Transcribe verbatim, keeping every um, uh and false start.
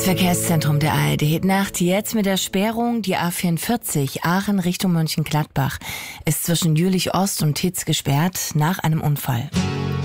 Verkehrszentrum der A R D. Nacht jetzt mit der Sperrung die A vierundvierzig Aachen Richtung Mönchengladbach ist zwischen Jülich Ost und Titz gesperrt nach einem Unfall.